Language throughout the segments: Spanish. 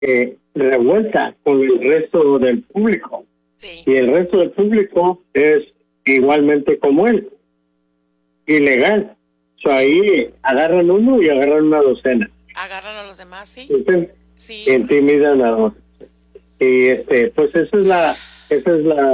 revuelta con el resto del público. Sí. Y el resto del público es igualmente como él, ilegal. Ahí agarran uno y agarran una docena. Agarran a los demás, sí. ¿Sí? Sí. Intimidan a otros. Y pues esa es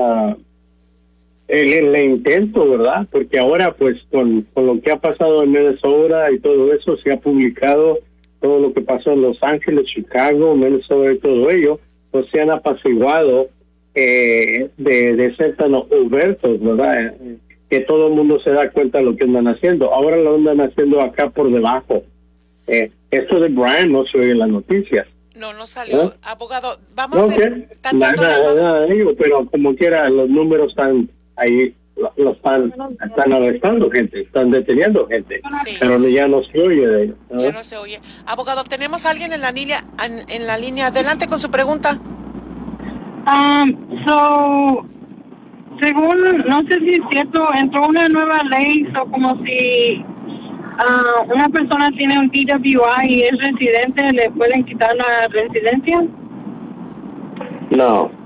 el intento, ¿verdad? Porque ahora pues con lo que ha pasado en Minnesota y todo eso, se ha publicado todo lo que pasó en Los Ángeles, Chicago, Minnesota y todo ello, pues se han apaciguado de ser tan obertos, ¿verdad? Que todo el mundo se da cuenta de lo que andan haciendo. Ahora lo andan haciendo acá por debajo. Esto de Brian no se oye en las noticias. No salió. Abogado, vamos a ver. Nada, pero como quiera, los números están ahí, están arrestando gente, están deteniendo gente, sí. Pero ya no se oye de ellos. Ya no se oye. Abogado, tenemos a alguien en la línea, Adelante con su pregunta. Según, no sé si es cierto, entró una nueva ley, como si una persona tiene un DWI y es residente, ¿le pueden quitar la residencia? No.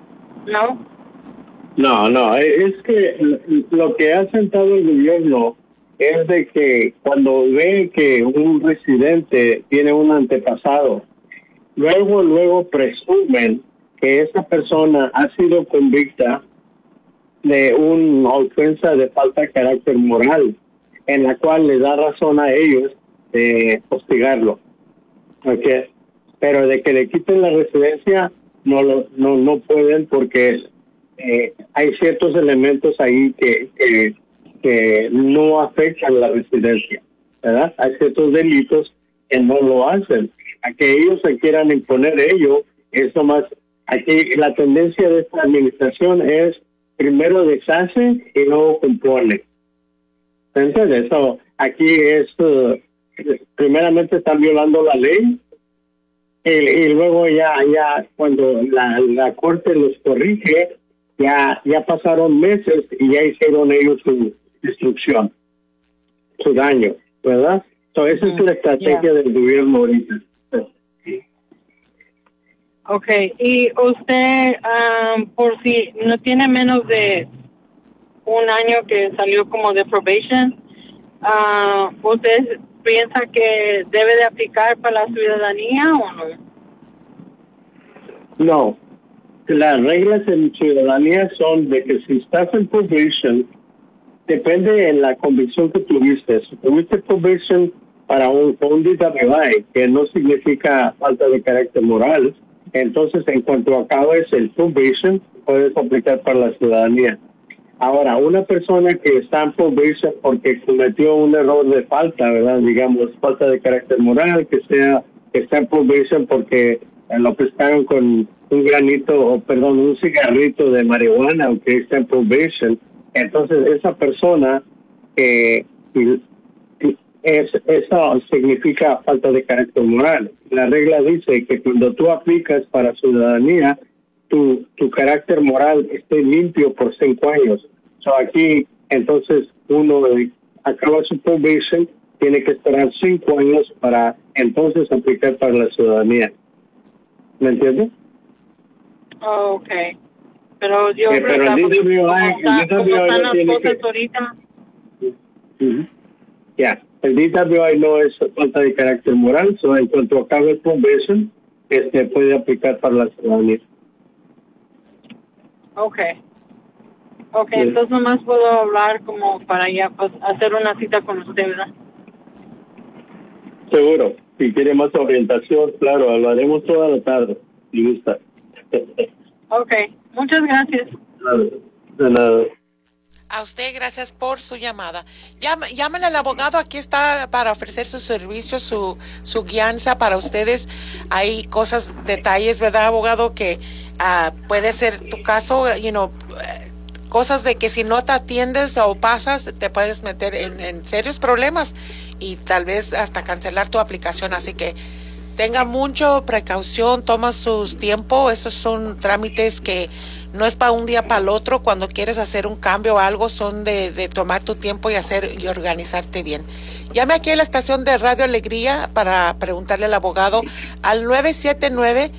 ¿No? Es que lo que ha sentado el gobierno es de que cuando ve que un residente tiene un antepasado, luego presumen que esa persona ha sido convicta de una ofensa de falta de carácter moral, en la cual le da razón a ellos de hostigarlo. Okay. Pero de que le quiten la residencia no pueden, porque hay ciertos elementos ahí que no afectan la residencia, ¿verdad? Hay ciertos delitos que no lo hacen. A que ellos se quieran imponer ello, es nomás, aquí la tendencia de esta administración es primero deshace y luego compone. ¿Entiendes? Aquí es, primeramente están violando la ley y luego ya cuando la corte los corrige, ya pasaron meses y ya hicieron ellos su destrucción, su daño, ¿verdad? Esa es la estrategia del gobierno ahorita. Okay, y usted, por si no tiene menos de un año que salió como de probation, ¿usted piensa que debe de aplicar para la ciudadanía o no? No. Las reglas en ciudadanía son de que si estás en probation, depende de la convicción que tuviste. Si tuviste probation para un DWI, que no significa falta de carácter moral, entonces en cuanto acabes el probation, puedes aplicar para la ciudadanía. Ahora, una persona que está en probation porque cometió un error de falta, ¿verdad? Digamos, falta de carácter moral, que está en probation porque lo pescaron con un cigarrito de marihuana, o que está en probation. Entonces, esa persona, eso significa falta de carácter moral. La regla dice que cuando tú aplicas para ciudadanía, tu carácter moral esté limpio por 5 años. Aquí, entonces, uno acaba su probation, tiene que esperar 5 años para entonces aplicar para la ciudadanía. ¿Me entiendes? Oh, okay. Pero yo creo pero que el DWI están no las tiene cosas que... ahorita. El DWI no es falta de carácter moral, en cuanto acabe el probation, puede aplicar para la ciudadanía. Okay, entonces nomás puedo hablar como para ya pues, hacer una cita con usted, ¿verdad? Seguro. Si quiere más orientación, claro, hablaremos toda la tarde. Si gusta. Okay, muchas gracias. De nada. A usted, gracias por su llamada. Llámale al abogado, aquí está para ofrecer su servicio, su guianza para ustedes. Hay cosas, detalles, ¿verdad, abogado? Que puede ser tu caso, cosas de que si no te atiendes o pasas, te puedes meter en serios problemas y tal vez hasta cancelar tu aplicación. Así que tenga mucha precaución, toma su tiempo. Esos son trámites que no es para un día para el otro. Cuando quieres hacer un cambio o algo, son de tomar tu tiempo y organizarte bien. Llame aquí a la estación de Radio Alegría para preguntarle al abogado al 979